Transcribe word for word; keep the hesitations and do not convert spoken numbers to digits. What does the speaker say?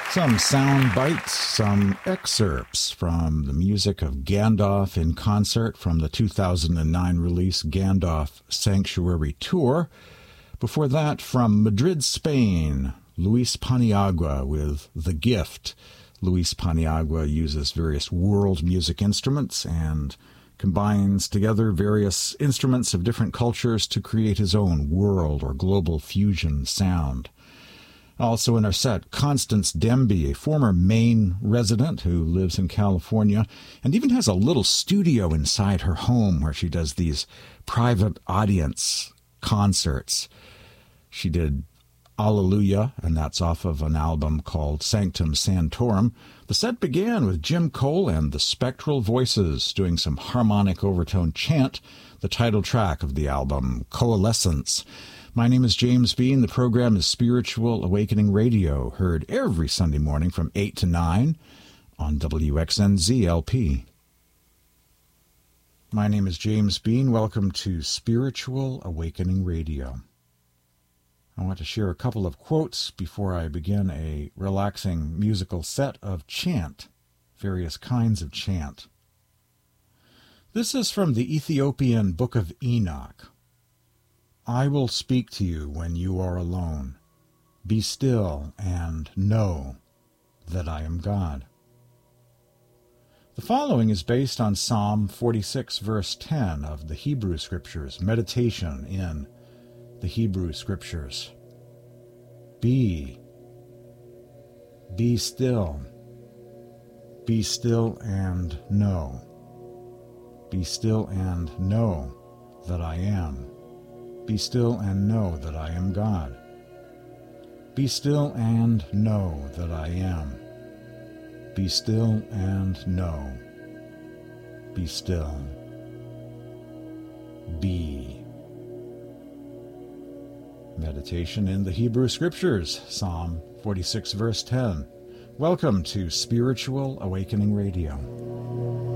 Some sound bites, some excerpts from the music of Gandalf in concert from the two thousand nine release Gandalf Sanctuary Tour. Before that, from Madrid, Spain, Luis Paniagua with The Gift. Luis Paniagua uses various world music instruments and combines together various instruments of different cultures to create his own world or global fusion sound. Also in our set, Constance Demby, a former Maine resident who lives in California and even has a little studio inside her home where she does these private audience concerts. She did Alleluia, and that's off of an album called Sanctum Sanctorum. The set began with Jim Cole and the Spectral Voices doing some harmonic overtone chant, the title track of the album, Coalescence. My name is James Bean. The program is Spiritual Awakening Radio, heard every Sunday morning from eight to nine on W X N Z L P. My name is James Bean. Welcome to Spiritual Awakening Radio. I want to share a couple of quotes before I begin a relaxing musical set of chant, various kinds of chant. This is from the Ethiopian Book of Enoch. I will speak to you when you are alone. Be still and know that I am God. The following is based on Psalm forty-six, verse ten of the Hebrew Scriptures, meditation in the Hebrew Scriptures. Be, be still, be still and know. Be still and know that I am. Be still and know that I am God. Be still and know that I am. Be still and know. Be still. Be. Meditation in the Hebrew Scriptures, Psalm forty-six, verse ten. Welcome to Spiritual Awakening Radio.